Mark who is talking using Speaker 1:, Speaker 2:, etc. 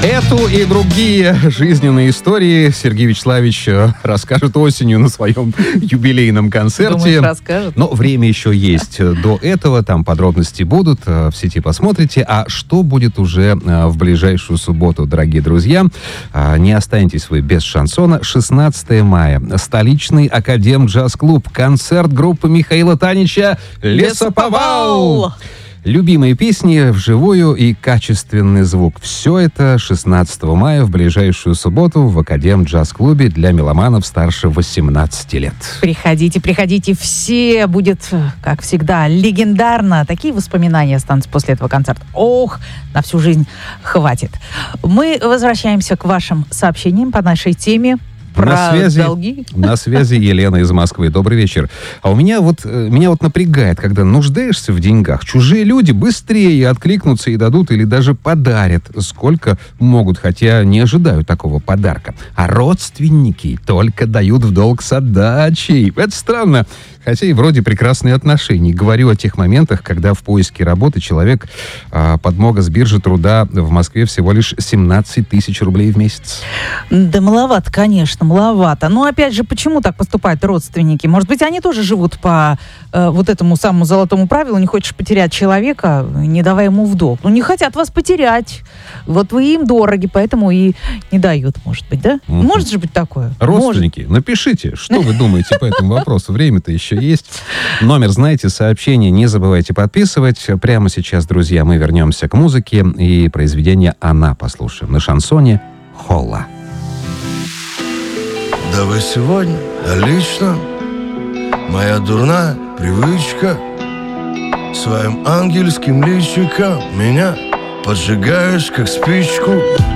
Speaker 1: Эту и другие жизненные истории Сергей Вячеславович расскажет осенью на своем юбилейном концерте.
Speaker 2: Думаешь, расскажет?
Speaker 1: Но время еще есть. До этого там подробности будут, в сети посмотрите. А что будет уже в ближайшую субботу, дорогие друзья? Не останетесь вы без шансона. 16 мая. Столичный Академджаз-клуб. Концерт группы Михаила Танича «Лесоповал». Любимые песни вживую и качественный звук. Все это 16 мая в ближайшую субботу в Академджаз-клубе для меломанов старше 18 лет.
Speaker 2: Приходите, все будет, как всегда, легендарно. Такие воспоминания останутся после этого концерта. Ох, на всю жизнь хватит. Мы возвращаемся к вашим сообщениям по нашей теме. Долги.
Speaker 1: На связи Елена из Москвы. Добрый вечер. А меня вот напрягает, когда нуждаешься в деньгах. Чужие люди быстрее откликнутся и дадут или даже подарят, сколько могут, хотя не ожидают такого подарка. А родственники только дают в долг с отдачей. Это странно. Хотя и вроде прекрасные отношения. Говорю о тех моментах, когда в поиске работы человек подмога с биржи труда в Москве всего лишь 17 тысяч рублей в месяц.
Speaker 2: Да маловато, конечно, маловато. Но опять же, почему так поступают родственники? Может быть, они тоже живут по вот этому самому золотому правилу: не хочешь потерять человека, не давай ему в долг. Ну, не хотят вас потерять. Вот вы им дороги, поэтому и не дают, может быть, да? Может же быть такое?
Speaker 1: Родственники, напишите, что вы думаете по этому вопросу. Время-то еще есть. Номер знаете, сообщение не забывайте подписывать. Прямо сейчас, друзья, мы вернемся к музыке и произведение «Она» послушаем на шансоне «Холла».
Speaker 3: Да вы сегодня лично моя дурная привычка своим ангельским личиком меня поджигаешь, как спичку.